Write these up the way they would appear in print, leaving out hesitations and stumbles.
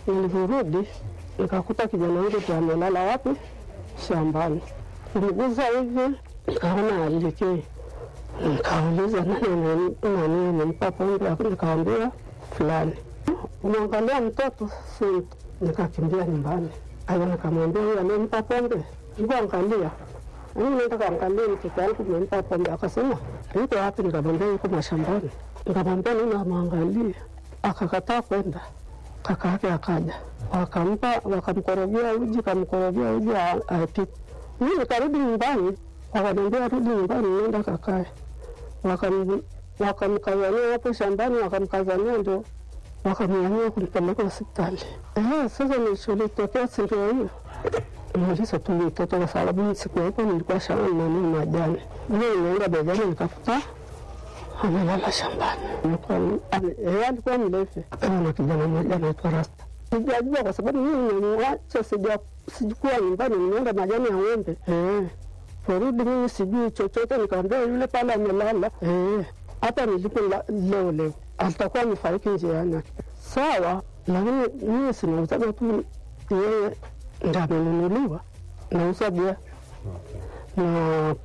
Nilirudi nikakuta kijana wangu amelala wapi? Shambani. Niliguza hivi nikaona alikei. Nikauliza nani amempa pombe? Nikamwambia fulani. Unaangalia mtoto? Si. Nikakimbia nyumbani. Aya, nikamwambia huyu amempa pombe. Nikaangalia. Mimi nataka kuangalia mtoto wangu amempa pombe. Akasema yuko wapi? Nikamwambia yuko mashambani. Nikamwambia nini amwangalie. Akakataa kwenda. Kaka yake akaja. Wakamkorogea uji apite. Mimi nikarudi nyumbani. Wakaniambia rudi nyumbani nenda kakae. Wakamkazania hapo shambani, wakamkazania ndio wakamnyanyua kunipeleka hospitali. Sasa nilitokea ndio hiyo. Nilisa tu mtoto kwa sababu siku hapo nilikuwa shamba na majani. Mimi nimeenda bajani nikakuta amelala shambani. Alikuwa mlevi. Na kijana mmoja anaitwa Rasta. Sijajua kwa sababu mimi nimemwacha sijikuwa nyumbani, nimeenda majani ya ng'ombe. Porudi mimi sijui chochote, nikamwambia yule pale amelala. Hata nilipo leo atakuwa amefariki njiani. Sawa, lakini mimi sinauza tu, yeye ndiye amenunuliwa nauza bia. Na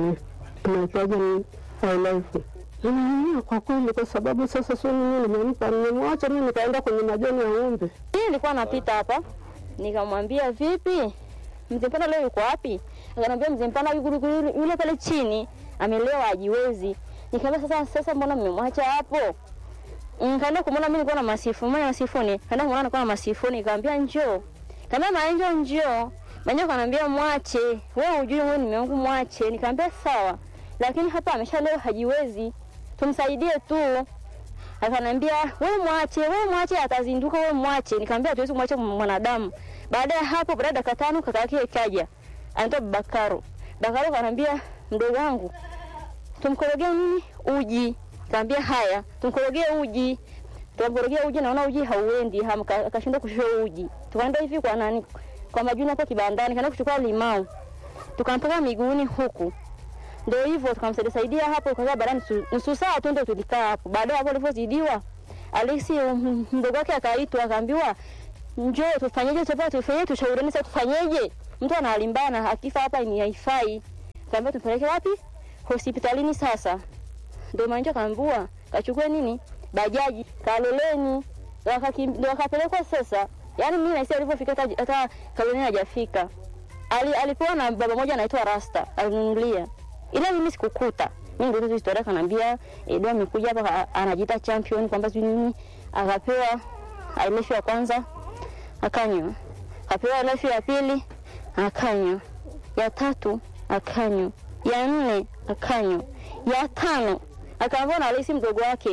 naitaje ni life. Mimi kwa kweli kwa sababu sasa sio mimi nimemwacha mimi nikaenda kwenye majani ya ng'ombe. Mimi nilikuwa napita hapa, nikamwambia vipi? Mzempana leo yuko wapi? Akaniambia Mzempana yule pale chini amelewa hajiwezi. Nikamwambia sasa mbona mmemwacha hapo? Nikaenda kumwona mimi nilikuwa na masifuni. Kaenda kumwona nilikuwa na masifuni, nikamwambia njoo. Kama njoo. Manyo kanambia mwache. Wewe hujui wewe nimeangu mwache. Nikamwambia sawa. Lakini hapa ameshalewa hajiwezi. Tumsaidie tu. Akanambia wewe mwache atazinduka wewe mwache. Nikamwambia tuwezi kumwacha mwanadamu. Baada ya hapo baada ya dakika 5 kaka yake kaja. Anaitwa Bakaro kanambia mdogo wangu tumkorogee nini? Uji. Nikamwambia haya, tumkorogee uji. Tukamkorogea uji, naona uji hauendi, akashinda kushusha uji. Tukaenda hivi kwa nani? Kwa Majuna hapo kibandani, kaenda kuchukua limau. Tukampaka miguuni huku. Ndio hivyo tukamsaidia hapo kwa sababu nusu saa tu ndio tulikaa hapo. Baada hapo alipozidiwa, Alexi mdogo wake akaitwa akaambiwa njoo tufanyeje tushauriane sasa tufanyeje? Mtu analimbana akifa hapa ni haifai. Kaambia tupeleke wapi? Hospitalini sasa. Ndio manja kaambua kachukue nini? Bajaji, kaloleni. Ndio akapelekwa sasa. Yaani mimi naisi alipofika hata kaloleni hajafika. Alipewa na baba mmoja anaitwa Rasta, alinunulia. Ila mimi sikukuta. Mimi ndio historia kanambia Edo amekuja hapa anajiita champion kwamba nini? Akapewa ailefu ya kwanza akanywa. Akapewa ailefu ya pili akanywa. Ya 3 akanywa. Ya 4 akanywa. Ya 5 akaambia na Alexi mdogo wake,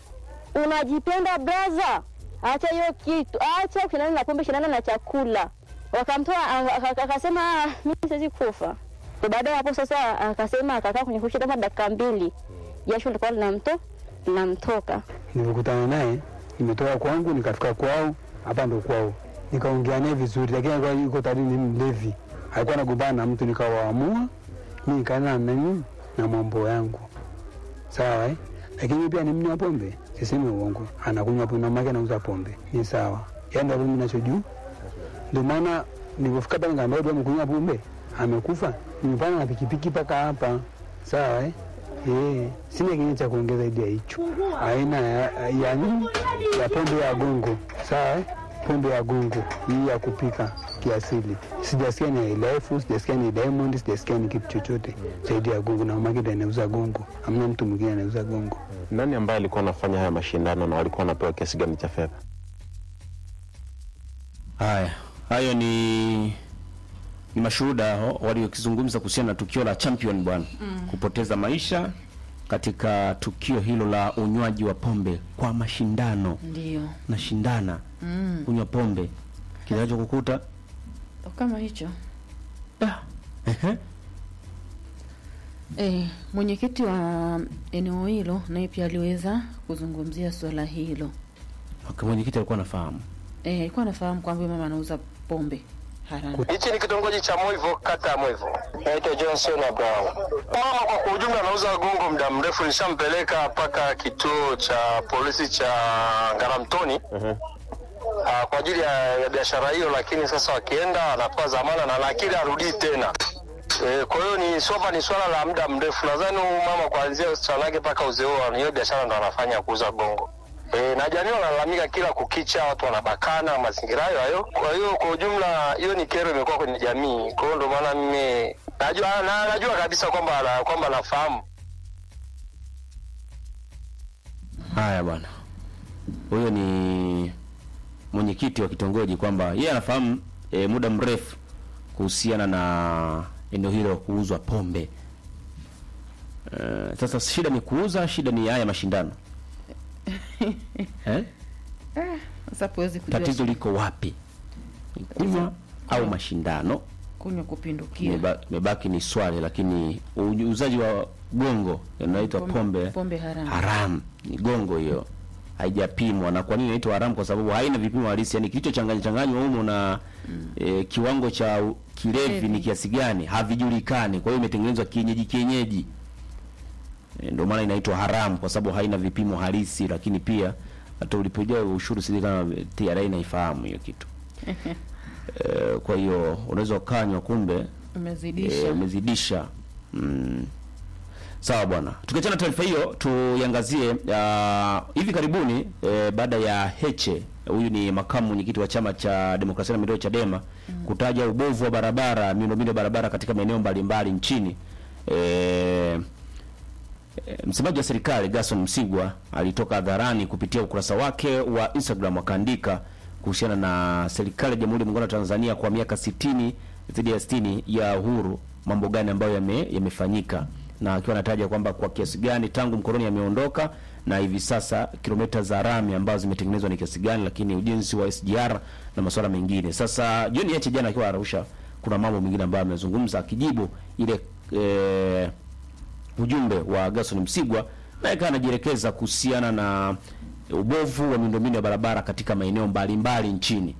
unajipenda brother? Acha hiyo kitu. Acha kinana na pombe, kinana na chakula. Wakamtoa akasema mimi siwezi kufa. Baada hapo sasa akasema akakaa kwenye kochi kama dakika 2. Jasho lilikuwa linamtoka. Nilikutana naye, nimetoka kwangu nikafika kwao, hapa ndo kwao. Nikaongea naye vizuri, lakini alikuwa yuko tayari ni mlevi. Alikuwa anagombana na mtu, nikawaamua mimi nikaana na mambo yangu. Sawa lakini pia ni mnywa pombe. Sisemi uongo. Anakunywa pombe na mama anauza pombe. Ni sawa. Yaani ndio mimi ninachojua. Ndio maana nilipofika pale ngambia ndio mkunywa pombe. Amekufa. Nimepanda na pikipiki paka hapa. Sawa sina kingine cha kuongeza zaidi ya hicho. Aina ya pombe ya gongo. Sawa pombe ya gongo hii ya kupika kiasili. Sijasikia ni Life, sijasikia ni Diamond, sijasikia ni kitu chochote zaidi ya gongo, na mama yake anauza gongo. Hamna mtu mwingine anauza gongo. Nani ambaye alikuwa anafanya haya mashindano na alikuwa anapewa kiasi gani cha fedha? Hayo ni mashuhuda waliokizungumza kuhusiana na tukio la champion bwana kupoteza maisha katika tukio hilo la unywaji wa pombe kwa mashindano. Ndio. Na shindana kunywa pombe kinacho kukuta kama hicho. Mwenyekiti wa eneo hilo naye pia aliweza kuzungumzia swala hilo. Mwenyekiti alikuwa anafahamu. Alikuwa anafahamu kwamba mama anauza pombe haramu. Hichi ni kitongoji cha Moivo, kata ya Moivo. Naitwa Johnson Abraham. Mama kwa ujumla anauza gongo muda mrefu, nishampeleka mpaka kituo cha polisi cha Ngaramtoni. kwa ajili ya biashara hiyo, lakini sasa wakienda wanapewa dhamana na lakini arudi tena. Kwa hiyo ni swala la muda mrefu. Nadhani mama kuanzia usichana wake mpaka uzee wao hiyo biashara ndo anafanya kuuza gongo. Na jamii wanalalamika kila kukicha, watu wanabakana, mazingira hayo. Kwa hiyo kwa ujumla hiyo ni kero imekuwa kwenye jamii. Kwa hiyo ndo maana mimi najua kabisa kwamba nafahamu. Haya bwana. Huyo ni mwenyekiti wa kitongoji kwamba yeye anafahamu muda mrefu kuhusiana na eneo hilo kuuzwa pombe. Sasa shida ni kuuza, shida ni haya mashindano. Sasa poezi kujua tatizo liko wapi? Kunywa au mashindano? Kunywa kupindukia. Mebaki ni swali, lakini uuzaji wa gongo inaitwa pombe haram. Ni gongo hiyo. Haijapimwa. Na kwa nini inaitwa haram? Kwa sababu haina vipimo halisi. Yaani kilichochanganywa humo na kiwango cha kilevi ni kiasi gani havijulikani. Kwa hiyo imetengenezwa kienyeji. Ndio maana inaitwa haram, kwa sababu haina vipimo halisi. Lakini pia hata ulipojaa ushuru sisi kama TRA inaifahamu hiyo kitu. Kwa hiyo unaweza ukanywa kumbe umezidisha. Sawa bwana. Tukiachana taarifa hiyo tuiangazie hivi karibuni baada ya Heche, huyu ni makamu mwenyekiti wa chama cha demokrasia na maendeleo Chadema, kutaja ubovu wa barabara, miundombinu ya barabara katika maeneo mbalimbali nchini. Msemaji wa serikali Gerson Msigwa alitoka hadharani kupitia ukurasa wake wa Instagram akaandika kuhusiana na serikali ya Jamhuri ya Muungano wa Tanzania kwa miaka 60 zaidi ya 60 ya uhuru, mambo gani ambayo yamefanyika, na akiwa anataja kwamba kwa kiasi gani tangu mkoloni yameondoka na hivi sasa kilomita za rami ambazo zimetengenezwa ni kiasi gani, lakini ujenzi wa SGR na masuala mengine. Sasa John Heche jana akiwa Arusha kuna mambo mengine ambayo amezungumza akijibu ile ujumbe wa Gerson Msigwa, na yeye anajielekeza kuhusiana na ubovu wa miundombinu ya barabara katika maeneo mbalimbali nchini.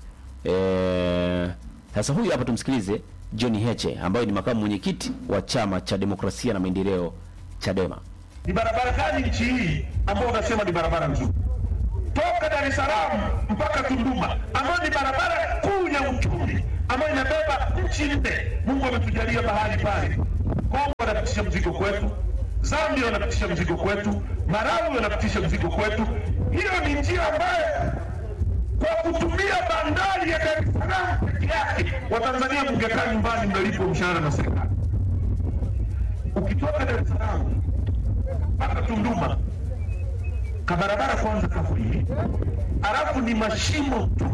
Sasa huyu hapa tumsikilize John Heche ambaye ni makamu mwenyekiti wa chama cha demokrasia na maendeleo Chadema. Ni barabara gani nchi hii ambayo unasema ni barabara nzuri? Toka Dar es Salaam mpaka Tunduma, ambayo ni barabara kuu ya uchumi ambayo inabeba nchi nne. Mungu ametujalia bahari pale. Kongo wanapitisha mzigo kwetu, Zambia wanapitisha mzigo kwetu, Malawi wanapitisha mzigo kwetu. Hiyo ni njia ambayo kwa kutumia bandari ya Dar es Salaam peke yake Watanzania mngekaa nyumbani mnalipwa mshahara na serikali. Ukitoka Dar es Salaam mpaka Tunduma, kabarabara kwanza kafuri, alafu ni mashimo tu.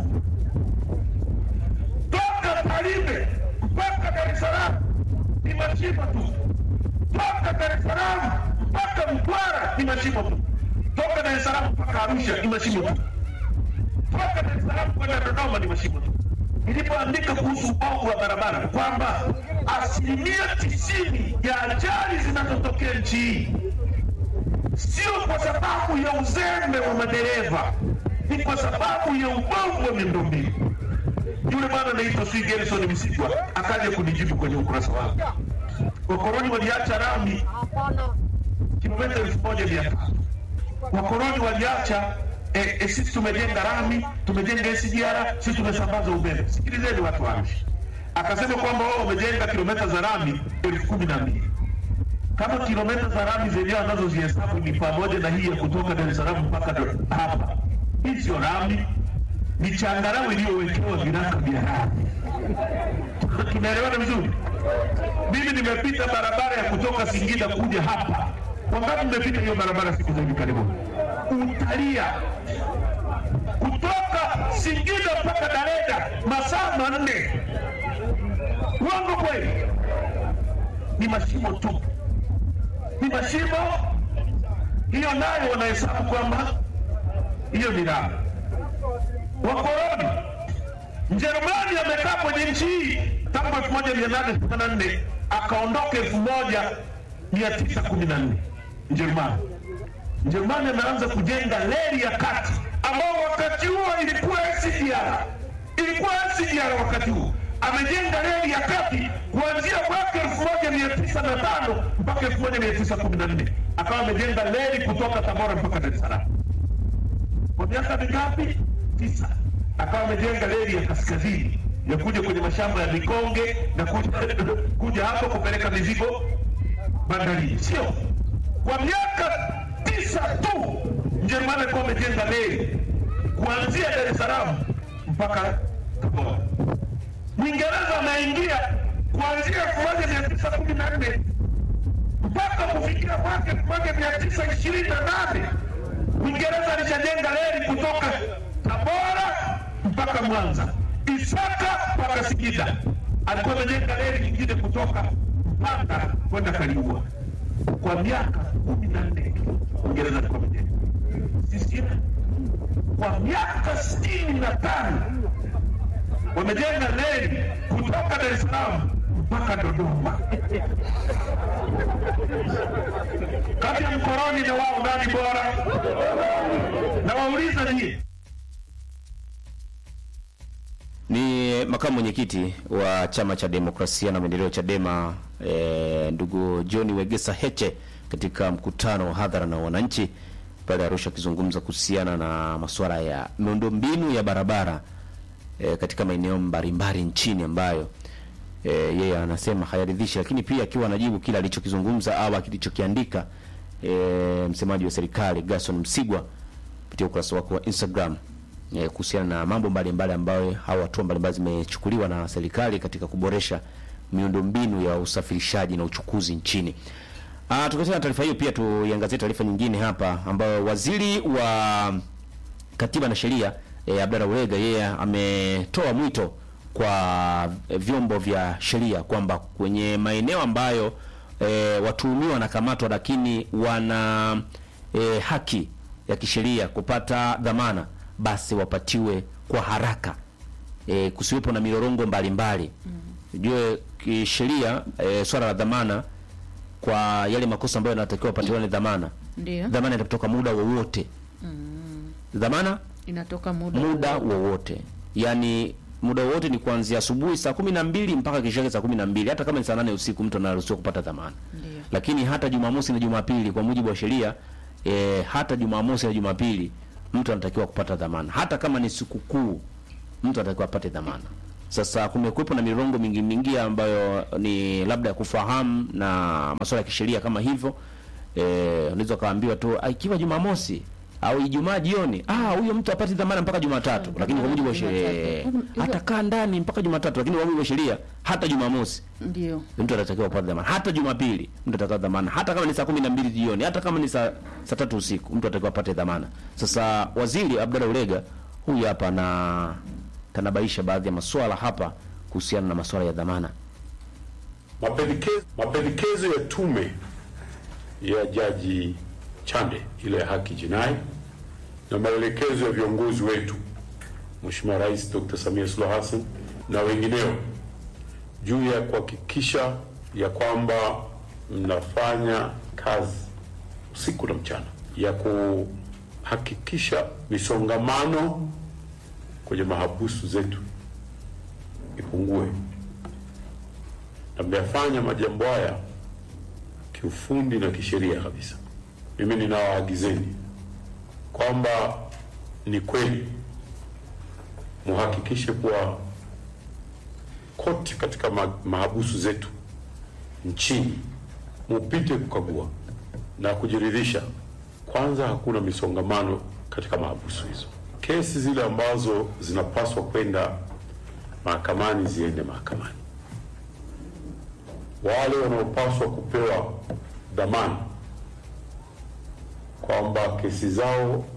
Toka Tarime mpaka Dar es Salaam ni mashimo tu. Toka Dar es Salaam mpaka Mtwara ni mashimo tu. Toka Dar es Salaam mpaka Arusha ni mashimo tu. Toka Dar es Salaam kwenda Dodoma ni mashimo tu. Nilipoandika kuhusu ubovu wa barabara kwamba 90% ya ajali zinazotokea nchi hii sio kwa sababu ya uzembe wa madereva, ni kwa sababu ya ubovu wa miundombinu. Yule bwana anaitwa Gerson Msigwa akaja kunijibu kwenye ukurasa wake. Wakoroni waliacha rami kilomita 1,300. Wakoroni waliacha sisi tumejenga rami, tumejenga SGR, sisi tumesambaza umeme. Sikilizeni watu wangu. Akasema kwamba wao wamejenga kilomita za rami 12,000. Kama kilomita za rami zenyewe anazozihesabu ni pamoja na hii ya kutoka Dar es Salaam mpaka hapa, hii sio rami, ni changarawe iliyowekewa viraka vya rami. Tunaelewana vizuri? Mimi nimepita barabara ya kutoka Singida kuja hapa. Wangapi mmepita hiyo barabara siku za hivi karibuni? Utalia. Kutoka Singida mpaka Dareda masaa 4. Uongo kweli? Ni mashimo tu. Ni mashimo. Hiyo nayo wanahesabu kwamba hiyo ni rami. Wakoroni, Mjerumani amekaa kwenye nchi hii tangu 1884 akaondoka 1914. Mjerumani ameanza kujenga reli ya kati ambao wakati huo ilikuwa SGR. Wakati huo amejenga reli ya kati kuanzia mwaka 1905 mpaka 1914. Akawa amejenga reli kutoka Tabora mpaka Dar es Salaam. Kwa miaka mingapi? 9. akawa amejenga reli ya kaskazini ya kuja kwenye mashamba ya Mikonge na kuja hapo kupeleka mizigo bandarini. Sio kwa miaka 9 tu Mjerumani alikuwa amejenga reli kuanzia Dar es Salaam mpaka Tabora. Mwingereza ameingia kuanzia 1914 mpaka kufikia mwaka 1928. Mwingereza alishajenga reli kutoka Tabora mpaka Mwanza, Isaka mpaka Singida. Alikuwa amejenga reli nyingine kutoka Mpanda kwenda Kaliua. Kwa miaka 14 Mwingereza alikuwa amejenga. Sisi kwa miaka 65 wamejenga reli kutoka Dar es Salaam mpaka Dodoma. Kati ya mkoroni na wao nani bora? Na wauliza nyie. Ni makamu mwenyekiti wa Chama cha Demokrasia na Maendeleo Chadema, ndugu John Wegesa Heche, katika mkutano wa hadhara na wananchi pale Arusha, akizungumza kuhusiana na masuala ya miundombinu ya barabara katika maeneo mbalimbali nchini ambayo yeye anasema hayaridhishi, lakini pia akiwa anajibu kila alichokizungumza au kilichokiandika msemaji wa serikali Gerson Msigwa kupitia ukurasa wake wa Instagram kuhusiana na mambo mbalimbali ambayo hatua mbalimbali zimechukuliwa na serikali katika kuboresha miundombinu ya usafirishaji na uchukuzi nchini. Tukiachana taarifa hiyo, pia tuiangazie taarifa nyingine hapa ambayo waziri wa Katiba na Sheria Abdalla Ulega yeye ametoa mwito kwa vyombo vya sheria kwamba kwenye maeneo ambayo watuhumiwa wanakamatwa lakini wana haki ya kisheria kupata dhamana, basi wapatiwe kwa haraka, kusiwepo na milorongo mbalimbali. Unajua kisheria swala la dhamana kwa yale makosa ambayo yanatakiwa wapatiwe ni dhamana. Ndio. Dhamana inatoka muda wowote. Dhamana inatoka muda wowote. Yaani muda wote ni kuanzia asubuhi saa 12 mpaka kesho yake saa 12. Hata kama ni saa 8 usiku mtu anaruhusiwa kupata dhamana. Ndiyo. Lakini hata Jumamosi na Jumapili kwa mujibu wa sheria hata Jumamosi na Jumapili mtu anatakiwa kupata dhamana. Hata kama ni sikukuu mtu anatakiwa apate dhamana. Sasa kumekuwepo na mirongo mingi ambayo ni labda ya kufahamu na masuala ya kisheria kama hivyo. Unaweza kaambiwa tu ikiwa Jumamosi au Ijumaa jioni, huyo mtu apate dhamana mpaka Jumatatu, lakini kwa mujibu wa sheria atakaa ndani mpaka Jumatatu, lakini kwa mujibu wa sheria hata Jumamosi ndio mtu anatakiwa kupata dhamana, hata Jumapili mtu atapata dhamana, hata kama ni saa 12 jioni, hata kama ni saa 3 usiku mtu anatakiwa apate dhamana. Sasa waziri Abdalla Ulega huyu hapa na tanabaisha baadhi ya masuala hapa kuhusiana na masuala ya dhamana. Mapendekezo ya tume ya Jaji Chande ile ya haki jinai na maelekezo ya viongozi wetu Mheshimiwa Rais Dr. Samia Suluhu Hassan na wengineo juu ya kuhakikisha ya kwamba mnafanya kazi usiku na mchana ya kuhakikisha misongamano kwenye mahabusu zetu ipungue, na mnafanya majambo haya kiufundi na kisheria kabisa. Mimi ninawaagizeni kwamba ni kweli muhakikishe kuwa kote katika mahabusu zetu nchini mupite kukagua na kujiridhisha kwanza hakuna misongamano katika mahabusu hizo. Kesi zile ambazo zinapaswa kwenda mahakamani ziende mahakamani. Wale wanaopaswa kupewa dhamana kwamba kesi zao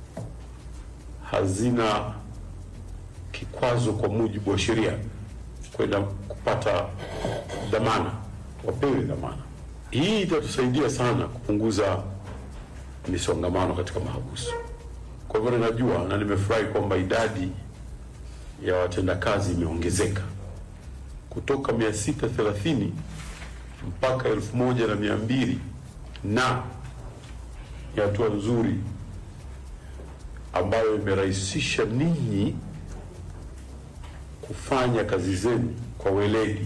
hazina kikwazo kwa mujibu wa sheria kwenda kupata dhamana, wapewe dhamana. Hii itatusaidia sana kupunguza misongamano katika mahabusu. Kwa hivyo najua na nimefurahi kwamba idadi ya watendakazi imeongezeka kutoka 630 mpaka 1200 na ya hatua nzuri ambayo imerahisisha ninyi kufanya kazi zenu kwa weledi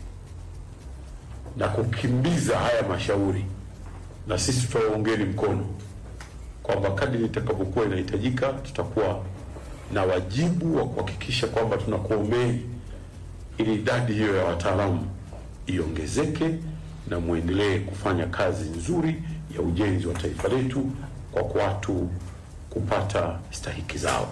na kukimbiza haya mashauri, na sisi tutawaungeni mkono kwamba kadri itakapokuwa inahitajika tutakuwa na wajibu wa kuhakikisha kwamba tunakuombeni ili idadi hiyo ya wataalamu iongezeke na muendelee kufanya kazi nzuri ya ujenzi wa taifa letu kwa watu kupata stahiki zao.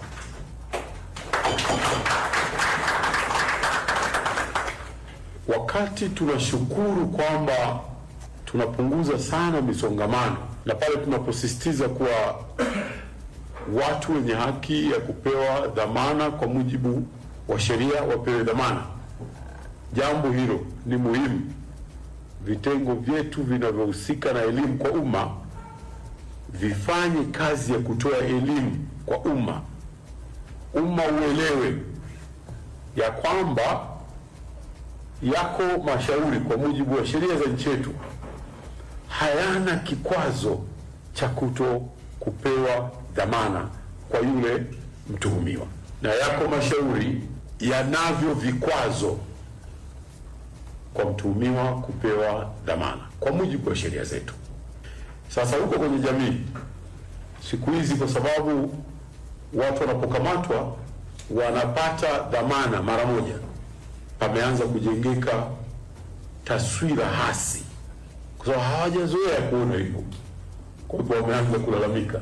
Wakati tunashukuru kwamba tunapunguza sana misongamano na pale tunaposisitiza kuwa watu wenye haki ya kupewa dhamana kwa mujibu wa sheria wapewe dhamana, jambo hilo ni muhimu. Vitengo vyetu vinavyohusika na elimu kwa umma vifanye kazi ya kutoa elimu kwa umma. Umma uelewe ya kwamba yako mashauri kwa mujibu wa sheria za nchi yetu hayana kikwazo cha kuto kupewa dhamana kwa yule mtuhumiwa, na yako mashauri yanavyo vikwazo kwa mtuhumiwa kupewa dhamana kwa mujibu wa sheria zetu. Sasa huko kwenye jamii siku hizi, kwa sababu watu wanapokamatwa wanapata dhamana mara moja, pameanza kujengeka taswira hasi, kwa sababu hawajazoea kuona hivyo, kwa hivyo wameanza kulalamika.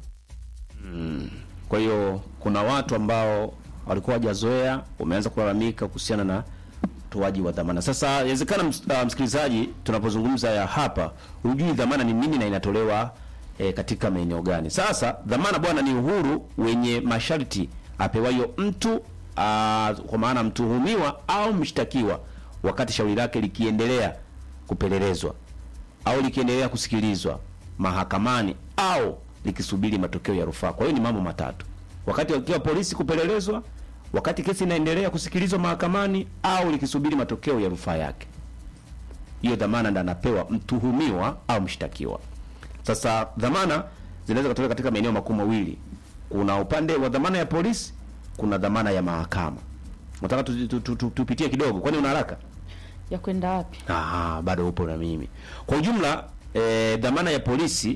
Kwa hiyo kuna watu ambao walikuwa hawajazoea wameanza kulalamika kuhusiana na utoaji wa dhamana. Sasa inawezekana msikilizaji, tunapozungumza ya hapa hujui dhamana ni nini na inatolewa katika maeneo gani. Sasa dhamana bwana ni uhuru wenye masharti apewayo mtu kwa maana mtuhumiwa au mshtakiwa wakati shauri lake likiendelea kupelelezwa au likiendelea kusikilizwa mahakamani au likisubiri matokeo ya rufaa. Kwa hiyo ni mambo matatu: wakati akiwa polisi kupelelezwa, wakati kesi inaendelea kusikilizwa mahakamani, au likisubiri matokeo ya rufaa yake. Hiyo dhamana ndio anapewa mtuhumiwa au mshtakiwa. Sasa dhamana zinaweza kutolewa katika maeneo makuu mawili. Kuna upande wa dhamana ya polisi, kuna dhamana ya mahakama. Nataka tupitie kidogo, kwani una haraka ya kwenda wapi? Bado upo na mimi. Kwa ujumla dhamana ya polisi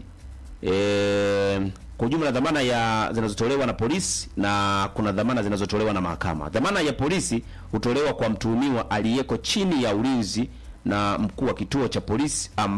kwa ujumla dhamana ya zinazotolewa na polisi na kuna dhamana zinazotolewa na mahakama. Dhamana ya polisi hutolewa kwa mtuhumiwa aliyeko chini ya ulinzi na mkuu wa kituo cha polisi